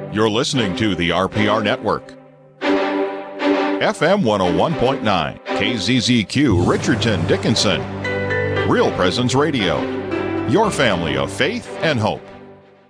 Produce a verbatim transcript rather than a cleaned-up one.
You're listening to the R P R Network. F M one oh one point nine, K Z Z Q, Richardson, Dickinson. Real Presence Radio. Your family of faith and hope.